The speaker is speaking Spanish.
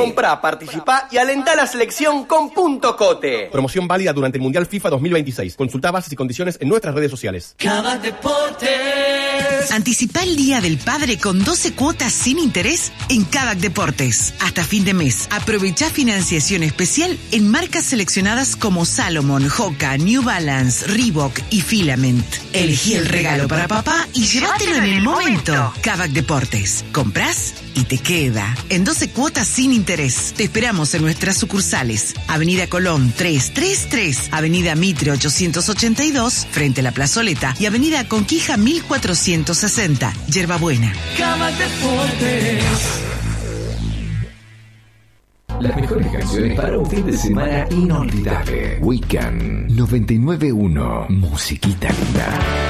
Comprá, participá y alentá la selección con Punto Cote. Promoción válida durante el Mundial FIFA 2026. Consultá bases y condiciones en nuestras redes sociales. Kavak Deportes. Anticipá el Día del Padre con 12 cuotas sin interés en Kavak Deportes. Hasta fin de mes. Aprovechá financiación especial en marcas seleccionadas como Salomon, Hoka, New Balance, Reebok y Filament. Elegí el regalo para papá y llévatelo en el momento. Kavak Deportes. Comprás y te queda. En 12 cuotas sin interés. Te esperamos en nuestras sucursales. Avenida Colón 333, Avenida Mitre 882, frente a la Plazoleta, y Avenida Conquija 1460, Yerbabuena. Kavak Deportes. Las mejores canciones para un fin de semana inolvidable. Weekend 99.1. Musiquita linda.